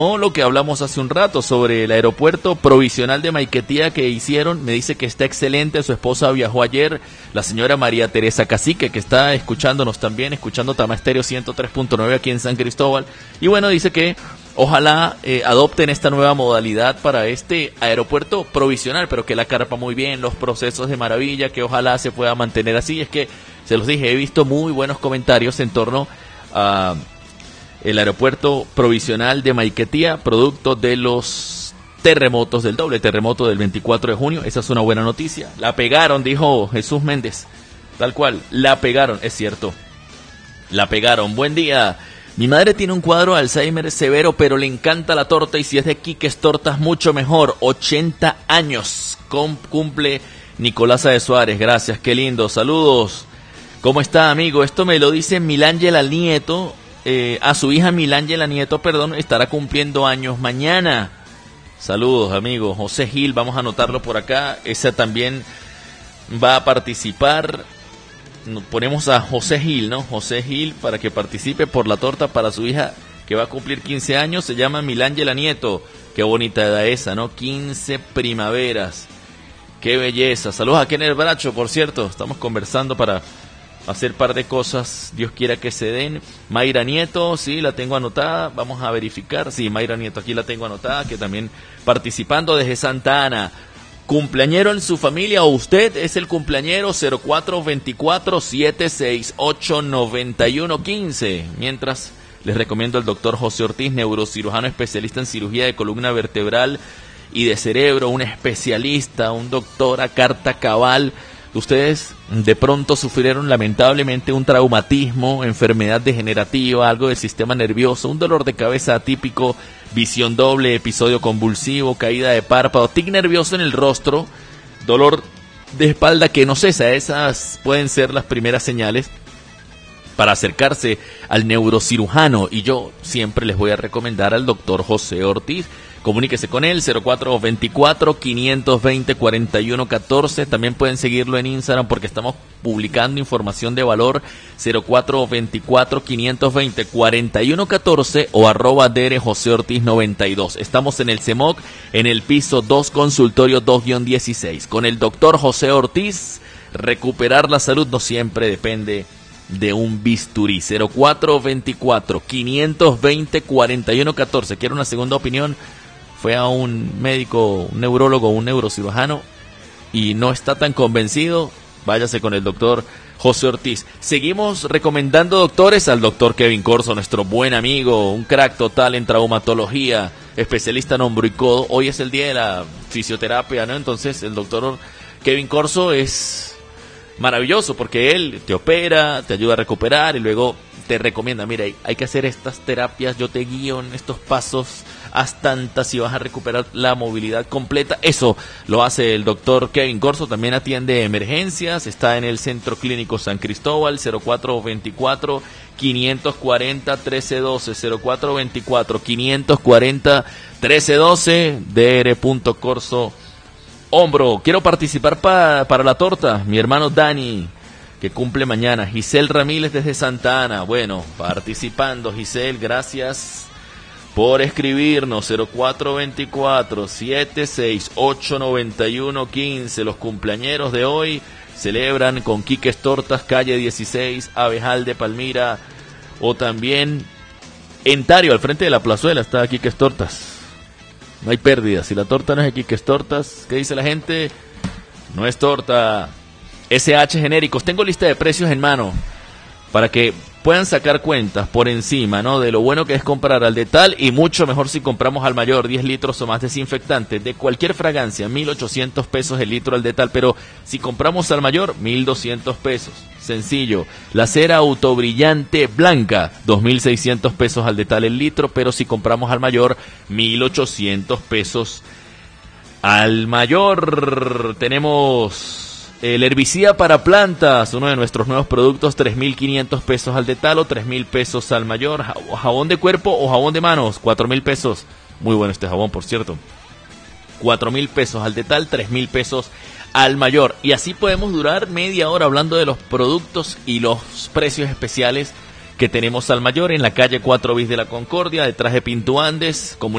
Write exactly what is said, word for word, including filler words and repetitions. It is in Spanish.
Lo que hablamos hace un rato sobre el aeropuerto provisional de Maiquetía que hicieron, me dice que está excelente, su esposa viajó ayer, la señora María Teresa Cacique, que está escuchándonos también, escuchando Tama Estéreo ciento tres punto nueve aquí en San Cristóbal, y bueno, dice que ojalá eh, adopten esta nueva modalidad para este aeropuerto provisional, pero que la carpa muy bien, los procesos de maravilla, que ojalá se pueda mantener así. Es que, se los dije, he visto muy buenos comentarios en torno a el aeropuerto provisional de Maiquetía, producto de los terremotos, del doble terremoto del veinticuatro de junio. Esa es una buena noticia. La pegaron, dijo Jesús Méndez. Tal cual, la pegaron, es cierto. La pegaron. Buen día. Mi madre tiene un cuadro de Alzheimer severo, pero le encanta la torta, y si es de Quiques Tortas, mucho mejor. ochenta años Com- cumple Nicolasa de Suárez. Gracias, qué lindo. Saludos. ¿Cómo está, amigo? Esto me lo dice Milángela Nieto. Eh, a su hija Milángela Nieto, perdón, estará cumpliendo años mañana. Saludos, amigo. José Gil, vamos a anotarlo por acá. Esa también va a participar. Ponemos a José Gil, ¿no? José Gil para que participe por la torta para su hija que va a cumplir quince años. Se llama Milángela Nieto. Qué bonita edad esa, ¿no? quince primaveras. Qué belleza. Saludos a Kenneth Bracho, por cierto. Estamos conversando para hacer par de cosas, Dios quiera que se den. Mayra Nieto, sí, la tengo anotada, vamos a verificar, sí, Mayra Nieto, aquí la tengo anotada, que también participando desde Santa Ana. Cumpleañero en su familia, o usted es el cumpleañero. Cero cuatro veinticuatro, setenta y seis, ocho noventa y uno quince. Mientras les recomiendo al doctor José Ortiz, neurocirujano especialista en cirugía de columna vertebral y de cerebro, un especialista, un doctor a carta cabal. Ustedes de pronto sufrieron lamentablemente un traumatismo, enfermedad degenerativa, algo del sistema nervioso, un dolor de cabeza atípico, visión doble, episodio convulsivo, caída de párpado, tic nervioso en el rostro, dolor de espalda que no cesa. Esas pueden ser las primeras señales para acercarse al neurocirujano, y yo siempre les voy a recomendar al doctor José Ortiz. Comuníquese con él, cero cuatro veinticuatro, quinientos veinte, cuarenta y uno catorce. También pueden seguirlo en Instagram porque estamos publicando información de valor. Cero cuatro veinticuatro, quinientos veinte, cuarenta y uno catorce o arroba dr José Ortiz noventa y dos. Estamos en el CEMOC, en el piso dos, consultorio dos guión dieciséis. Con el doctor José Ortiz, recuperar la salud no siempre depende de un bisturí. Cero cuatro veinticuatro, quinientos veinte, cuarenta y uno catorce. ¿Quiere una segunda opinión? Fue a un médico, un neurólogo, un neurocirujano y no está tan convencido, váyase con el doctor José Ortiz. Seguimos recomendando doctores al doctor Kevin Corso, nuestro buen amigo, un crack total en traumatología, especialista en hombro y codo. Hoy es el día de la fisioterapia, ¿no? Entonces el doctor Kevin Corso es maravilloso porque él te opera, te ayuda a recuperar y luego te recomienda, mira, hay que hacer estas terapias, yo te guío en estos pasos, haz tantas y vas a recuperar la movilidad completa. Eso lo hace el doctor Kevin Corso. También atiende emergencias, está en el Centro Clínico San Cristóbal. Cero cuatro veinticuatro, quinientos cuarenta, trece doce, cero cuatro veinticuatro, quinientos cuarenta, trece doce, dr.corso hombro. Quiero participar pa, para la torta, mi hermano Dani, que cumple mañana. Giselle Ramírez desde Santa Ana. Bueno, participando, Giselle, gracias por escribirnos. Cero cuatro veinticuatro, setenta y seis, ocho noventa y uno quince. Los cumpleañeros de hoy celebran con Quiques Tortas, calle dieciséis, Abejal de Palmira, o también en Tario, al frente de la plazuela, está Quiques Tortas. No hay pérdida. Si la torta no es de Quiques Tortas, ¿qué dice la gente? No es torta. S H Genéricos, tengo lista de precios en mano para que puedan sacar cuentas por encima, ¿no?, de lo bueno que es comprar al detal, y mucho mejor si compramos al mayor, diez litros o más desinfectante de cualquier fragancia, mil ochocientos pesos el litro al detal, pero si compramos al mayor, mil doscientos pesos. Sencillo. La cera autobrillante blanca, dos mil seiscientos pesos al detal el litro, pero si compramos al mayor, mil ochocientos pesos al mayor. Tenemos el herbicida para plantas, uno de nuestros nuevos productos, tres mil quinientos pesos al detal o tres mil pesos al mayor. Jabón de cuerpo o jabón de manos, cuatro mil pesos. Muy bueno este jabón, por cierto. cuatro mil pesos al detal, tres mil pesos al mayor. Y así podemos durar media hora hablando de los productos y los precios especiales que tenemos al mayor en la calle cuatro bis de la Concordia, detrás de Pinto Andes.